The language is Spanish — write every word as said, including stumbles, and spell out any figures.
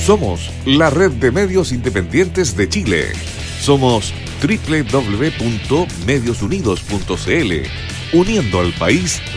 Somos la red de medios independientes de Chile. Somos doble u doble u doble u punto medios unidos punto c l, uniendo al país